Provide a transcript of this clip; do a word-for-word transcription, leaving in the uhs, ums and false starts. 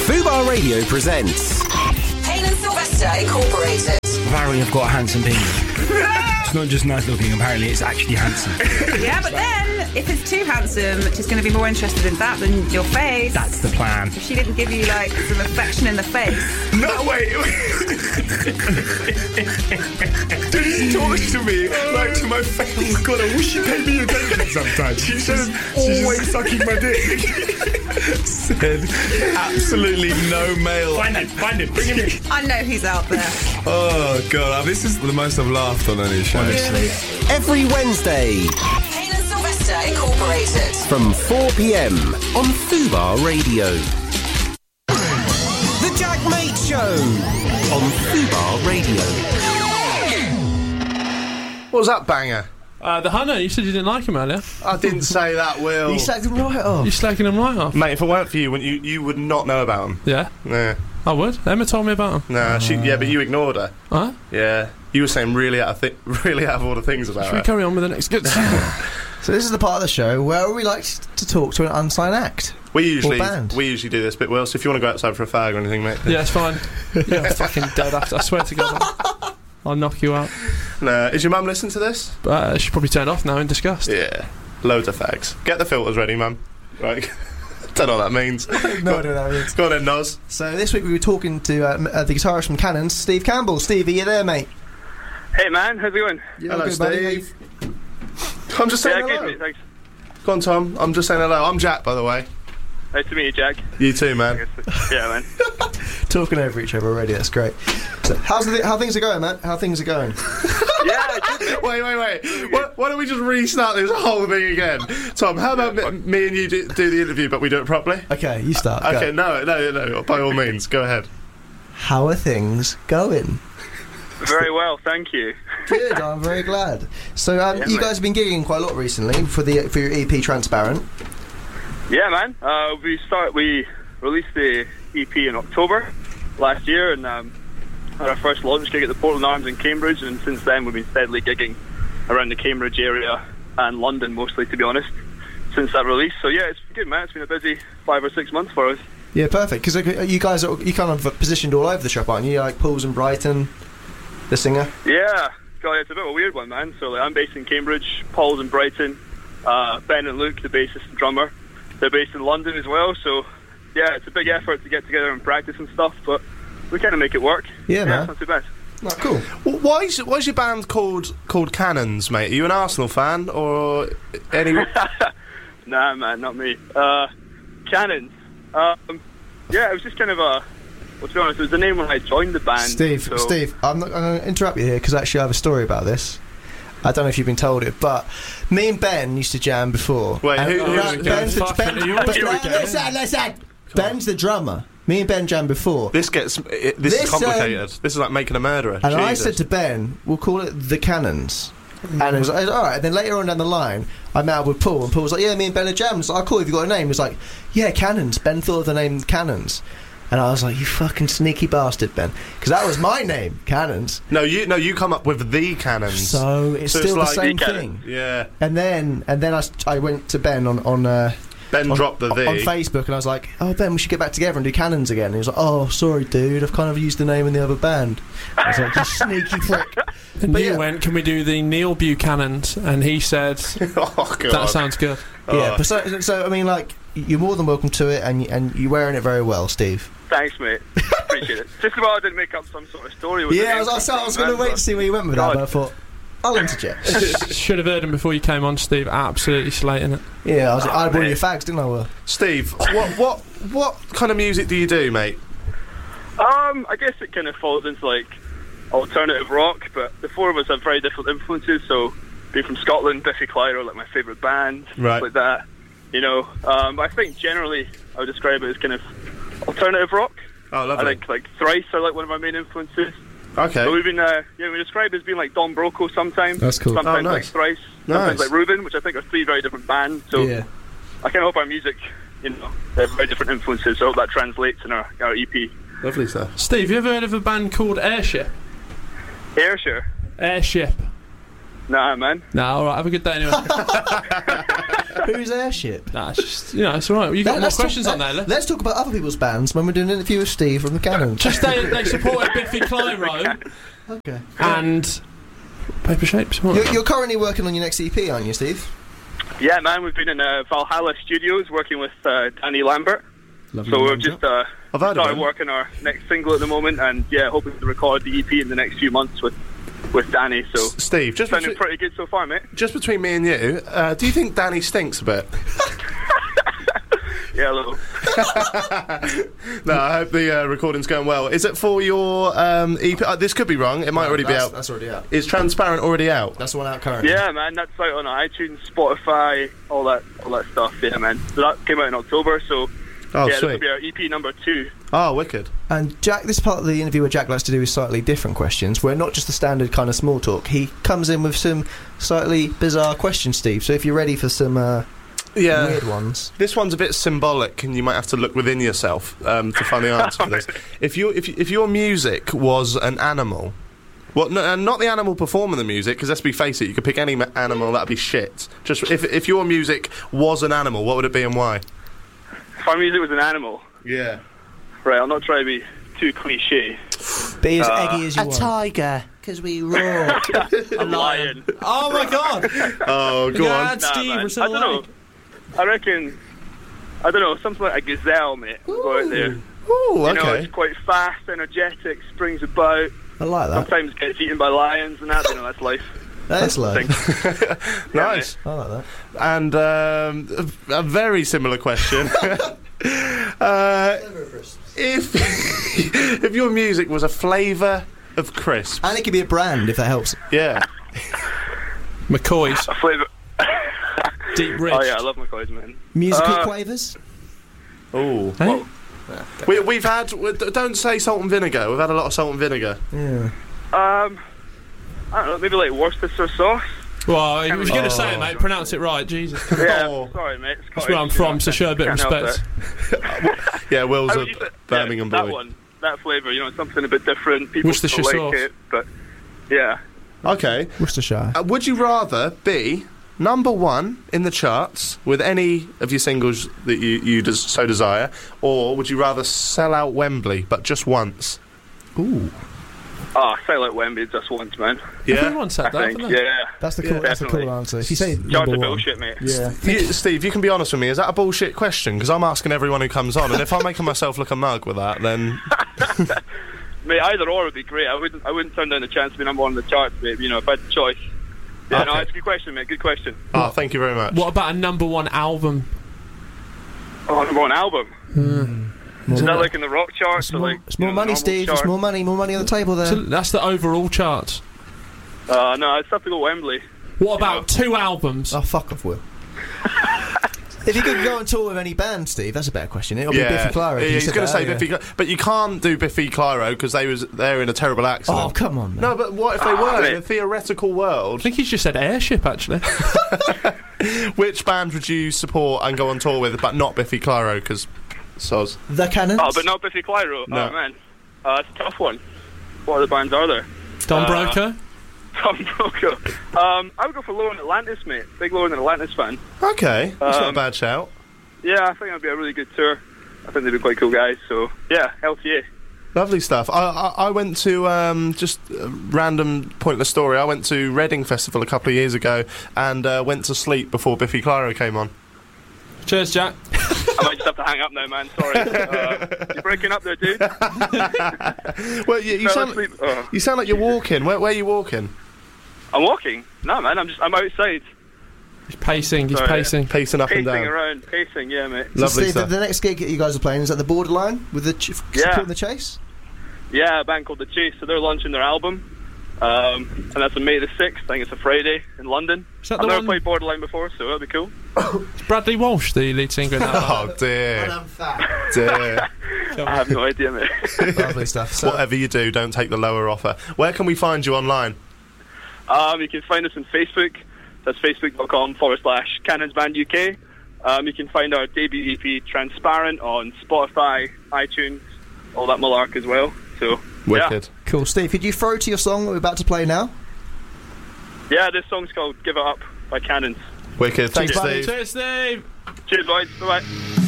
Fubar Radio presents Payne and Sylvester Incorporated. Apparently I've got a handsome penis. It's not just nice looking, apparently it's actually handsome. Yeah, but then, if it's too handsome, she's going to be more interested in that than your face. That's the plan. If she didn't give you, like, some affection in the face. No, wait. Did he talk to me like to my face? God, I wish you paid me attention sometimes. She's just always sucking my dick. Said absolutely no male. Find him, find him, bring him in. I know he's out there. Oh, God. This is the most I've laughed on any show. Honestly. every Wednesday Payne and Sylvester Incorporated. from four p.m. on Fubar Radio. The Jack Mate Show on Fubar Radio. What was that banger? Uh, the Hunter, you said you didn't like him earlier. I didn't say that, Will. You sacked him right off. You're slacking him right off. Mate, if it weren't for you, you, you would not know about him. Yeah, Nah. I would. Emma told me about him. Nah, she, yeah, but you ignored her. Huh? Yeah. You were saying really out of, thi- really out of all the things about Should we her. carry on with the next good So this is the part of the show where we like to talk to an unsigned act. We usually Or band. we usually do this bit, Will, so if you want to go outside for a fag or anything, mate. Yeah, it's fine. You're fucking dead. I, I swear to God. I'll knock you out. Nah. Is your mum listening to this? But uh, she probably turned off now in disgust. Yeah. Loads of fags. Get the filters ready, mum. Right. Don't know what that means. No, I don't know what that means. Go on then, Noz. So this week we were talking to uh, m- uh, the guitarist from Cannons, Steve Campbell. Steve, are you there, mate? Hey man, how's it going? Yeah, Hello, good, buddy. Steve. I'm just saying Yeah, good hello. mate, thanks. Go on, Tom. I'm just saying hello. I'm Jack, by the way. Nice to meet you, Jack. You too, man. Yeah, man. Talking over each other already, that's great. So how's the, how things are going, man? How things are going? Yeah, good, mate. Wait, wait, wait. Why, why don't we just restart this whole thing again? Tom, how about me, me and you do, do the interview, but we do it properly? Okay, you start. go. Okay, no, no, no. By all means, go ahead. How are things going? Very well, thank you. Good, I'm very glad. So um, Yeah, you mate. guys have been gigging quite a lot recently for the for your E P Transparent. Yeah, man. Uh, we start. We released the E P in October last year, and um, had our first launch gig at the Portland Arms in Cambridge. And since then, we've been steadily gigging around the Cambridge area and London, mostly, to be honest, since that release. So yeah, it's been good, man. It's been a busy five or six months for us. Yeah, perfect. Because you guys are you kind of positioned all over the shop, aren't you? Like Paul's and Brighton, the singer. Yeah, God, it's a bit of a weird one, man. So like, I'm based in Cambridge, Paul's in Brighton, uh, Ben and Luke, the bassist and drummer, they're based in London as well. So yeah, it's a big effort to get together and practice and stuff, but we kind of make it work. Yeah, man. It's not too bad. Oh, cool. Well, why is why is your band called called Cannons, mate? Are you an Arsenal fan or any? Nah, man, not me. Uh, Cannons. Um, yeah, it was just kind of a. Well, to be honest, it was the name when I joined the band. Steve, so- Steve, I'm not going to interrupt you here because actually I have a story about this. I don't know if you've been told it, but me and Ben used to jam before. Wait, And- who- who's uh, again? Ben's the, Fuck Ben, it, you but- always do no, again. listen, listen. Ben's the drummer. Me and Ben jammed before. This gets it, this, This, is complicated. this is like making a murderer. And I Jesus. said to Ben, we'll call it the Cannons. And it was like, alright. And then later on down the line, I met up with Paul, and Paul was like, yeah, me and Ben are jammed. So I like, cool, have you got a name? He was like, yeah, Cannons. Ben thought of the name Cannons. And I was like, you fucking sneaky bastard, Ben. Because that was my name, Cannons. no, you no, you come up with the Cannons. So it's So it's still the like same the thing. Cannon. yeah, And then and then I, s- I went to Ben on on uh, Ben on, dropped the the. on Facebook, and I was like, oh Ben, we should get back together and do Cannons again. And he was like, oh sorry dude, I've kind of used the name in the other band. I was like, you sneaky prick. And But you yeah. went, can we do the Neil Buchanans? And he said, oh god, that sounds good. Yeah, Oh. but so, so I mean, like, you're more than welcome to it, and y- and you're wearing it very well, Steve. Thanks, mate. Appreciate it. Just about I didn't make up some sort of story. With the Yeah, I name was, I was, I was from, going to man, wait but- to see where you went with God. that, but I thought I'll interject. Should have heard him before you came on, Steve. Absolutely slating it. Yeah, I was. Oh, I had one of mate. your fags, didn't I? Will? Steve, what what what kind of music do you do, mate? Um, I guess it kind of falls into like alternative rock, but the four of us have very different influences. So, being from Scotland, Biffy Clyro, like my favourite band, Right. like that. You know, um, I think generally I would describe it as kind of alternative rock. Oh, I lovely. think like Thrice are like one of our main influences. Okay. But we've been, uh, yeah, we describe it as being like Don Broco sometimes. That's cool. Sometimes Oh, like nice. Thrice. Sometimes Nice. like Reuben, which I think are three very different bands. So Yeah. I kind of hope our music, you know, they have very different influences. So I hope that translates in our, our E P. Lovely stuff. Steve, you ever heard of a band called Airship? Ayrshire. Airship. Nah, man. Nah, alright, have a good day anyway. Who's Airship? Nah, it's just, you know, it's alright. You got more Let's questions talk, on there, let, look. Let's talk about other people's bands when we're doing an interview with Steve from the Cannons. Just they, they supported Biffy Clyro Okay. and Paper Shapes. What? You're, you're currently working on your next E P, aren't you, Steve? Yeah, man, we've been in uh, Valhalla Studios working with uh, Danny Lambert. Lovely So we've names, just uh, I've heard of started him. working our next single at the moment, and yeah, hoping to record the E P in the next few months with with Danny. So Steve, just sounding between, pretty good so far, mate. just between me and you, uh, do you think Danny stinks a bit? Yeah, a little. No, I hope the uh, recording's going well. Is it for your um, E P? Uh, this could be wrong. It might already be that's, out. That's already out. Is Transparent already out? That's the one out currently. Yeah, man, that's out on iTunes, Spotify, all that, all that stuff. Yeah, man. So that came out in October. So Oh, yeah, this will sweet. be our E P number two. Oh, wicked. And Jack, this part of the interview where Jack likes to do is slightly different questions, where not just the standard kind of small talk. He comes in with some slightly bizarre questions, Steve. So if you're ready for some uh, Yeah. weird ones. This one's a bit symbolic, and you might have to look within yourself um, to find the answer for this. If you, if if your music was an animal, well, no, and not the animal performing the music, because let's be face it, you could pick any ma- animal, that'd be shit. Just if if your music was an animal, what would it be and why? If our music was an animal, Yeah. right? I'll not try to be too cliche. Be as Uh, eggy as you want. tiger, because we roar. A lion. Oh my god! Oh, go on. God, Nah, Steve, man. we're so I don't know. like. I reckon. I don't know, something like a gazelle, mate. We'll go out there. Oh, You know, okay. it's quite fast, energetic, springs about. I like that. Sometimes gets eaten by lions and that. You know, that's life. That's low. Thing. Nice. I like that. And um, a, a very similar question. uh, if if your music was a flavour of crisps, And it could be a brand if that helps. yeah. McCoy's A flavour. Deep Ridge. Oh yeah, I love McCoy's, man. Musical Uh, quavers? Oh. Hey? We, we've had. we- Don't say salt and vinegar. We've had a lot of salt and vinegar. Yeah. Um, I don't know, maybe like Worcestershire sauce. Well, if you're going to say it, Oh. mate, pronounce it right, Jesus. Yeah, Oh. sorry, mate. It's That's where I'm from, so show a bit of Can't help respect. Yeah, Will's How a would you say- Birmingham yeah, boy. That one, that flavour, you know, something a bit different. People Worcestershire still like sauce. it, but yeah. Okay. Worcestershire. Uh, would you rather be number one in the charts with any of your singles that you, you des- so desire, or would you rather sell out Wembley but just once? Ooh. Oh, I say like Wembley just once, man. Yeah. Everyone said I that, think, haven't they? yeah. That's the Yeah, cool. that's the cool definitely. answer. If you say Yards number of one, bullshit, mate. yeah. You, Steve, you can be honest with me. Is that a bullshit question? Because I'm asking everyone who comes on, and if I'm making myself look a mug with that, then Mate, either or would be great. I wouldn't, I wouldn't turn down the chance to be number one in the charts, mate. You know, if I had the choice. Yeah, no, Okay. it's a good question, mate. Good question. oh, thank you very much. What about a number one album? Oh, number one album. Is that like in the rock charts It's or more, like? it's you more know, money, normal Steve. It's charts? more money. More money on the table there. So that's the overall charts. Uh, no, I'd have to go Wembley. What about two albums? Oh, fuck off, Will. If you could go on tour with any band, Steve, that's a better question. It'll yeah, be Biffy Clyro. 'cause yeah, you he's said going to that say earlier. Biffy, Clyro, but you can't do Biffy Clyro because they was they're in a terrible accident. Oh, come on, man. No, but what if they were mate. in a theoretical I world? think he's just said Airship, actually. Which band would you support and go on tour with, but not Biffy Clyro? Because soz. The Cannons? Oh, but not Biffy Clyro. No. Oh man, uh, it's a tough one. What other bands are there? Don Uh, Broco? Tom Broco. Um, I would go for Lower than Atlantis, mate. Big Lower than Atlantis fan. Okay, that's not a Um, bad shout. Yeah, I think that'd be a really good tour. I think they'd be quite cool guys. So yeah, L T A. Lovely stuff. I, I, I went to, um, just a random pointless story, I went to Reading Festival a couple of years ago and uh, went to sleep before Biffy Clyro came on. Cheers, Jack. I might just have to hang up now, man. Sorry. Uh, you're breaking up there, dude. Well, you, you, Fell sound, asleep. Oh. you sound like you're walking. Where, where are you walking? I'm walking. No, man. I'm just. I'm outside, He's pacing, he's Sorry. pacing. Pacing up and pacing down. around, pacing. Yeah, mate. So Lovely Steve, the, stuff. the next gig that you guys are playing is at the Borderline with the ch- Yeah. supporting the Chase? Yeah, a band called The Chase. So they're launching their album, um, and that's on May the sixth. I think it's a Friday in London. Is that I've the never one- played Borderline before, so that'll be cool. Is Bradley Walsh the lead singer in that? Oh dear, dear. I have no idea, mate. Lovely stuff. So, Whatever you do, don't take the lower offer. Where can we find you online? Um, you can find us on Facebook. That's facebook.com forward slash Cannons Band U K. Um, you can find our debut E P Transparent on Spotify, iTunes, all that malark as well. So, Wicked. cool. Steve, could you throw to your song that we're about to play now? Yeah, this song's called "Give It Up" by Cannons. Wicked. Thanks, Cheers, buddy. Steve. Cheers, Steve. Cheers, boys. Bye bye.